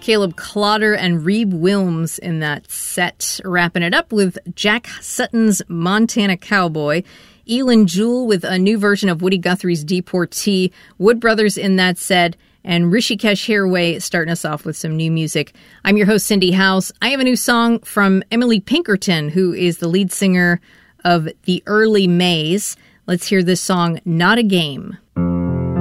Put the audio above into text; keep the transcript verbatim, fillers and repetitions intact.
Caleb Clotter and Reeb Wilms in that set. Wrapping it up with Jack Sutton's Montana Cowboy, Elin Jewell with a new version of Woody Guthrie's Deportee, Wood Brothers in that set, and Rishikesh Hirway starting us off with some new music. I'm your host, Cindy House. I have a new song from Emily Pinkerton, who is the lead singer of The Early Mays. Let's hear this song, Not a Game.